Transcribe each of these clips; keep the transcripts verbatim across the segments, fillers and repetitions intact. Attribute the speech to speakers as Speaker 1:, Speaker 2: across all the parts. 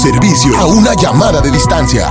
Speaker 1: Servicio a una llamada de distancia.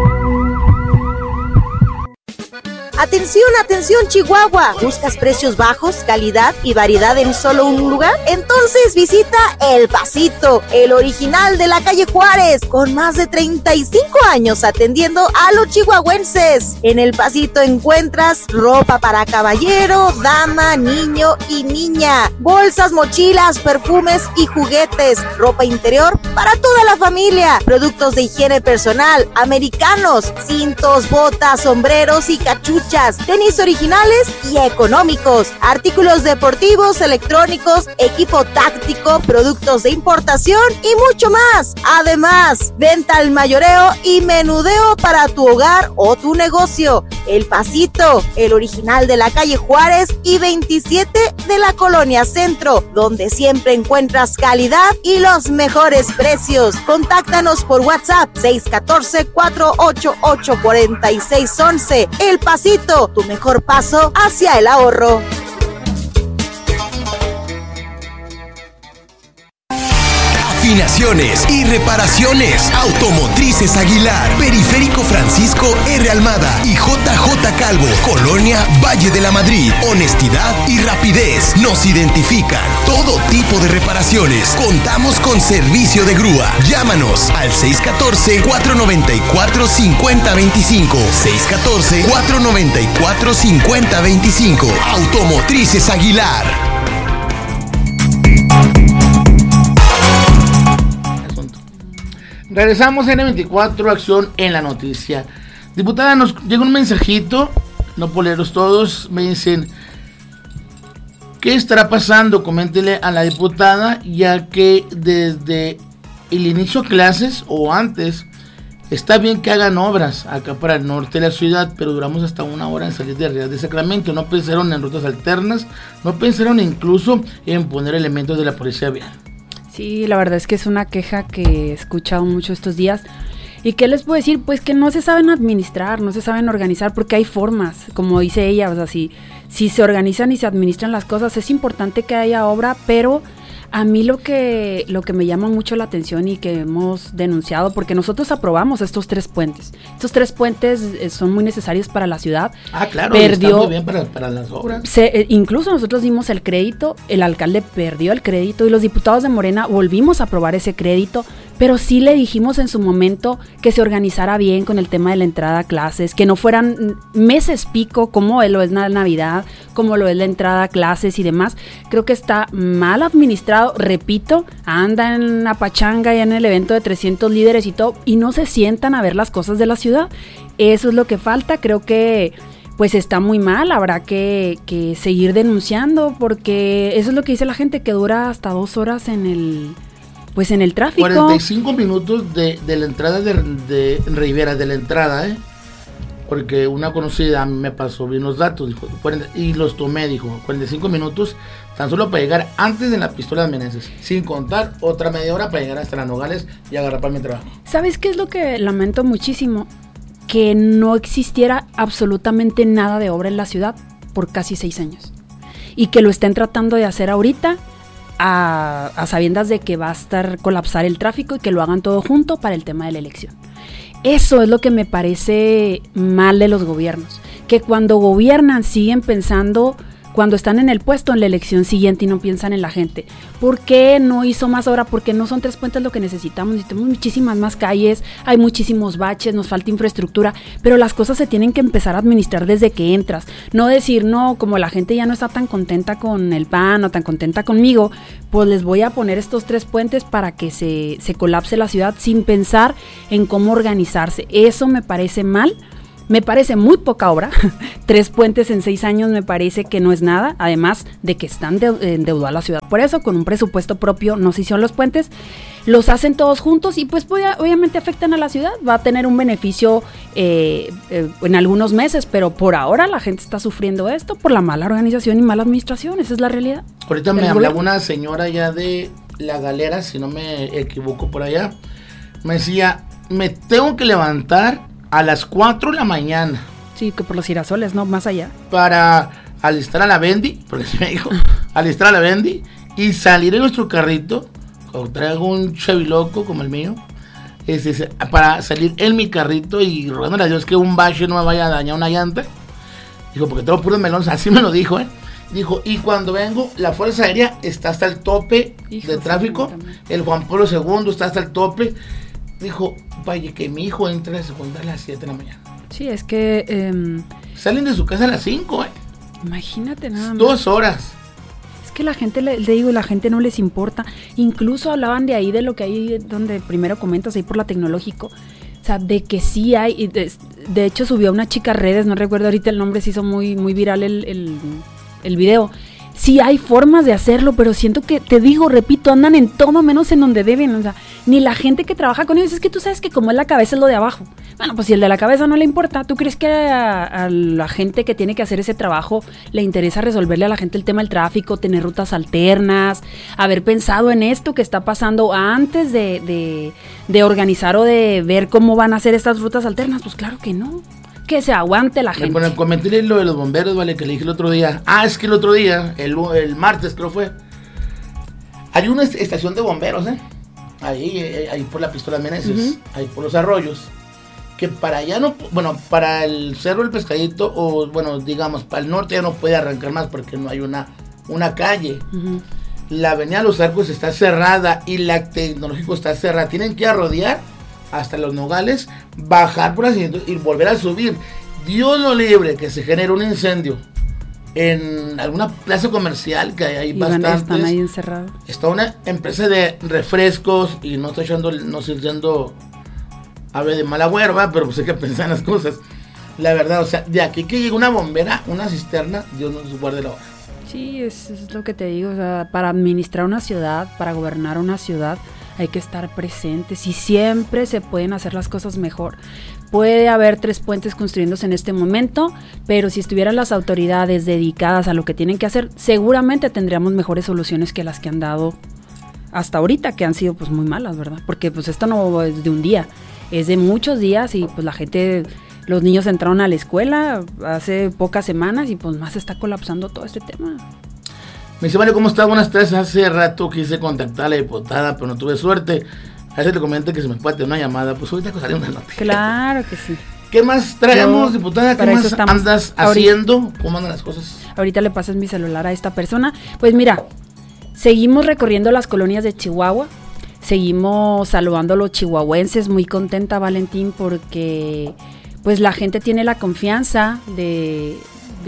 Speaker 2: Atención, atención, Chihuahua. ¿Buscas precios bajos, calidad y variedad en solo un lugar? Entonces visita El Pasito, el original de la calle Juárez, con más de treinta y cinco años atendiendo a los chihuahuenses. En El Pasito encuentras ropa para caballero, dama, niño y niña, bolsas, mochilas, perfumes y juguetes, ropa interior para toda la familia, productos de higiene personal, americanos, cintos, botas, sombreros y cachuchas, tenis originales y económicos, artículos deportivos, electrónicos, equipo táctico, productos de importación y mucho más. Además, venta al mayoreo y menudeo para tu hogar o tu negocio. El Pasito, el original de la calle Juárez y veintisiete de la Colonia Centro, donde siempre encuentras calidad y los mejores precios. Contáctanos por WhatsApp seis uno cuatro, cuatro ocho ocho, cuatro seis uno uno. El Pasito, tu mejor paso hacia el ahorro.
Speaker 1: Afinaciones y reparaciones Automotrices Aguilar, Periférico Francisco R. Almada y J J Calvo, Colonia Valle de la Madrid. Honestidad y rapidez nos identifican. Todo tipo de reparaciones. Contamos con servicio de grúa. Llámanos al seis uno cuatro, cuatro nueve cuatro, cinco cero dos cinco. seis uno cuatro, cuatro nueve cuatro, cinco cero dos cinco. Automotrices Aguilar.
Speaker 3: Regresamos a N veinticuatro, acción en la noticia. Diputada, nos llega un mensajito, no puedo leerlos todos, me dicen, ¿qué estará pasando? Coméntele a la diputada, ya que desde el inicio de clases o antes, está bien que hagan obras acá para el norte de la ciudad, pero duramos hasta una hora en salir de Real de Sacramento. No pensaron en rutas alternas, no pensaron incluso en poner elementos de la policía vial.
Speaker 4: Sí, la verdad es que es una queja que he escuchado mucho estos días. ¿Y qué les puedo decir? Pues que no se saben administrar, no se saben organizar, porque hay formas, como dice ella, o sea, si, si se organizan y se administran las cosas, es importante que haya obra, pero a mí lo que, lo que me llama mucho la atención y que hemos denunciado, porque nosotros aprobamos estos tres puentes. Estos tres puentes eh, son muy necesarios para la ciudad.
Speaker 3: Ah, claro,
Speaker 4: perdió,
Speaker 3: está muy bien para, para las obras.
Speaker 4: Se, eh, incluso nosotros dimos el crédito, el alcalde perdió el crédito y los diputados de Morena volvimos a aprobar ese crédito, pero sí le dijimos en su momento que se organizara bien con el tema de la entrada a clases, que no fueran meses pico como lo es la Navidad, como lo es la entrada a clases y demás. Creo que está mal administrado, repito, anda en la pachanga y en el evento de trescientos líderes y todo, y no se sientan a ver las cosas de la ciudad. Eso es lo que falta, creo que pues está muy mal, habrá que, que seguir denunciando, porque eso es lo que dice la gente, que dura hasta dos horas en el... Pues en el tráfico.
Speaker 3: cuarenta y cinco minutos de, de la entrada de, de Rivera, de la entrada, ¿eh? Porque una conocida me pasó bien los datos, dijo, cuarenta, y los tomé, dijo, cuarenta y cinco minutos tan solo para llegar antes de la pistola de Meneses, sin contar otra media hora para llegar hasta las Nogales y agarrar para mi trabajo.
Speaker 4: ¿Sabes qué es lo que lamento muchísimo? Que no existiera absolutamente nada de obra en la ciudad por casi seis años. Y que lo estén tratando de hacer ahorita, A, a sabiendas de que va a estar colapsar el tráfico y que lo hagan todo junto para el tema de la elección. Eso es lo que me parece mal de los gobiernos, que cuando gobiernan siguen pensando, cuando están en el puesto, en la elección siguiente, y no piensan en la gente. ¿Por qué no hizo más obra? Porque no son tres puentes lo que necesitamos, necesitamos muchísimas más calles, hay muchísimos baches, nos falta infraestructura, pero las cosas se tienen que empezar a administrar desde que entras, no decir, no, como la gente ya no está tan contenta con el P A N o tan contenta conmigo, pues les voy a poner estos tres puentes para que se, se colapse la ciudad sin pensar en cómo organizarse. Eso me parece mal. Me parece muy poca obra, tres puentes en seis años me parece que no es nada, además de que están de, endeudadas la ciudad. Por eso, con un presupuesto propio no se hicieron los puentes, los hacen todos juntos y pues obviamente afectan a la ciudad, va a tener un beneficio eh, eh, en algunos meses, pero por ahora la gente está sufriendo esto por la mala organización y mala administración, esa es la realidad.
Speaker 3: Ahorita me hablaba una señora ya de La Galera, si no me equivoco por allá, me decía, me tengo que levantar a las cuatro de la mañana.
Speaker 4: Sí, que por los girasoles, ¿no? Más allá.
Speaker 3: Para alistar a la Bendy, porque se me dijo, alistar a la Bendy y salir en nuestro carrito, o traigo un Chevy loco como el mío, es, es, para salir en mi carrito y rogándole a Dios que un bache no me vaya a dañar una llanta. Dijo, porque tengo puros melones, así me lo dijo, ¿eh? Dijo, y cuando vengo, la Fuerza Aérea está hasta el tope Hijo, de tráfico, el Juan Pablo segundo está hasta el tope. Dijo, vaya, que mi hijo entre a la secundaria a las siete de la mañana.
Speaker 4: Sí, es que... Eh,
Speaker 3: Salen de su casa a las cinco, ¿eh?
Speaker 4: Imagínate nada más.
Speaker 3: Dos horas.
Speaker 4: Es que la gente, le, le digo, la gente no les importa. Incluso hablaban de ahí, de lo que hay, donde primero comentas, ahí por la Tecnológico. O sea, de que sí hay... De, de hecho, subió una chica a redes, no recuerdo ahorita el nombre, se hizo muy, muy viral el... el el video. Sí hay formas de hacerlo, pero siento que, te digo, repito, andan en todo menos en donde deben, o sea, ni la gente que trabaja con ellos, es que tú sabes que como es la cabeza es lo de abajo. Bueno, pues si el de la cabeza no le importa, ¿tú crees que a, a la gente que tiene que hacer ese trabajo le interesa resolverle a la gente el tema del tráfico, tener rutas alternas, haber pensado en esto que está pasando antes de, de, de organizar o de ver cómo van a hacer estas rutas alternas? Pues claro que no. Que se aguante la gente.
Speaker 3: Bueno, comenté lo de los bomberos, vale, que le dije el otro día. Ah, es que el otro día, el, el martes creo fue, hay una estación de bomberos, ¿eh? Ahí, ahí por la Pistola Meneses, uh-huh. ahí por los arroyos, que para allá no, bueno, para el Cerro del Pescadito, o bueno, digamos, para el norte ya no puede arrancar más porque no hay una, una calle. Uh-huh. La avenida Los Arcos está cerrada y la Tecnológico está cerrada. Tienen que rodear hasta Los Nogales, bajar por así y volver a subir. Dios lo libre que se genere un incendio en alguna plaza comercial, que hay bastantes.
Speaker 4: Están ahí encerrados.
Speaker 3: Está una empresa de refrescos y no estoy echando, no estoy diciendo hable de mala huerva, pero pues hay que pensar en las cosas. La verdad, o sea, de aquí que llega una bombera, una cisterna, Dios nos guarde la hora.
Speaker 4: Sí, es, es lo que te digo, o sea, para administrar una ciudad, para gobernar una ciudad, hay que estar presentes y siempre se pueden hacer las cosas mejor. Puede haber tres puentes construyéndose en este momento, pero si estuvieran las autoridades dedicadas a lo que tienen que hacer, seguramente tendríamos mejores soluciones que las que han dado hasta ahorita, que han sido pues muy malas, ¿verdad? Porque pues esto no es de un día, es de muchos días y pues la gente, los niños entraron a la escuela hace pocas semanas y pues más se está colapsando todo este tema.
Speaker 3: Me dice, vale, ¿cómo está? Buenas tardes. Hace rato quise contactar a la diputada, pero no tuve suerte. A veces le comenté que se me puede tener una llamada. Pues ahorita salió una noticia.
Speaker 4: Claro que sí.
Speaker 3: ¿Qué más traemos, Yo, diputada? ¿Qué más andas ahorita haciendo? ¿Cómo andan las cosas?
Speaker 4: Ahorita le pasas mi celular a esta persona. Pues mira, seguimos recorriendo las colonias de Chihuahua. Seguimos saludando a los chihuahuenses. Muy contenta, Valentín, porque pues la gente tiene la confianza de...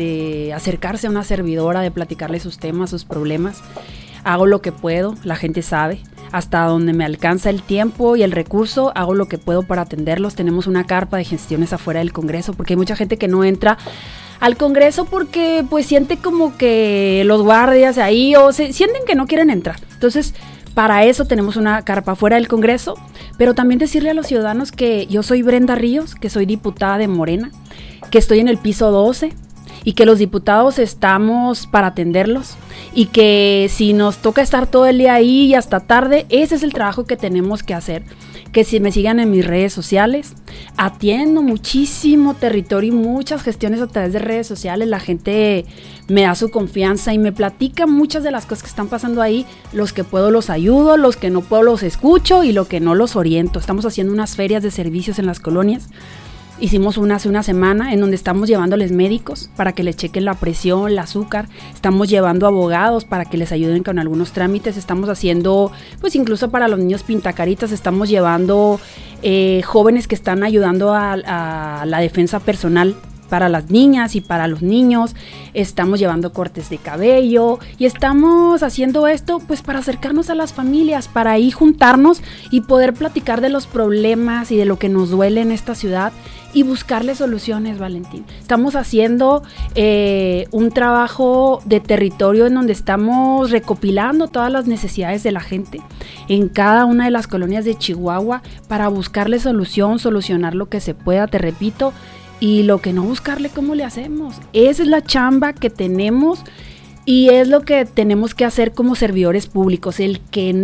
Speaker 4: de acercarse a una servidora, de platicarle sus temas, sus problemas. Hago lo que puedo, la gente sabe, hasta donde me alcanza el tiempo y el recurso, hago lo que puedo para atenderlos. Tenemos una carpa de gestiones afuera del Congreso, porque hay mucha gente que no entra al Congreso porque pues siente como que los guardias ahí, o se sienten que no quieren entrar. Entonces, para eso tenemos una carpa fuera del Congreso, pero también decirle a los ciudadanos que yo soy Brenda Ríos, que soy diputada de Morena, que estoy en el piso doce, y que los diputados estamos para atenderlos y que si nos toca estar todo el día ahí y hasta tarde, ese es el trabajo que tenemos que hacer. Que si me sigan en mis redes sociales, atiendo muchísimo territorio y muchas gestiones a través de redes sociales, la gente me da su confianza y me platica muchas de las cosas que están pasando ahí. Los que puedo los ayudo, los que no puedo los escucho y lo que no los oriento. Estamos haciendo unas ferias de servicios en las colonias. Hicimos una hace una semana en donde estamos llevándoles médicos para que les chequen la presión, el azúcar. Estamos llevando abogados para que les ayuden con algunos trámites. Estamos haciendo, pues incluso para los niños pintacaritas, estamos llevando eh, jóvenes que están ayudando a, a la defensa personal para las niñas y para los niños. Estamos llevando cortes de cabello y estamos haciendo esto pues para acercarnos a las familias, para ahí juntarnos y poder platicar de los problemas y de lo que nos duele en esta ciudad y buscarle soluciones, Valentín. Estamos haciendo eh, un trabajo de territorio en donde estamos recopilando todas las necesidades de la gente en cada una de las colonias de Chihuahua para buscarle solución, solucionar lo que se pueda, te repito, y lo que no, buscarle cómo le hacemos. Esa es la chamba que tenemos y es lo que tenemos que hacer como servidores públicos, el que